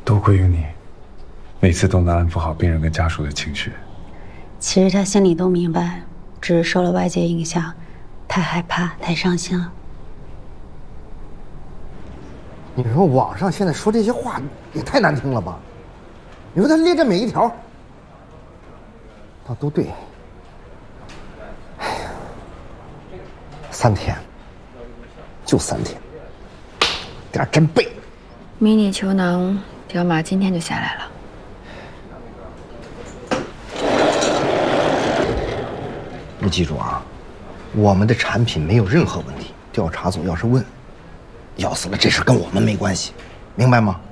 都归于你，每次都能安抚好病人跟家属的情绪。 其实他心里都明白，只是受了外界影响，太害怕，太伤心了。 你说网上现在说这些话也太难听了吧？你说他列这每一条，他都对。哎呀，3天，就3天，点真背。 迷你球囊条码今天就下来了。 你记住啊，我们的产品没有任何问题。调查组要是问，要死了，这事跟我们没关系，明白吗？